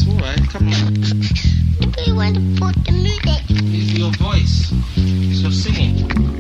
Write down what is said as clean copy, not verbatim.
Alright, come on. We want to put the music. Use your voice. It's your singing.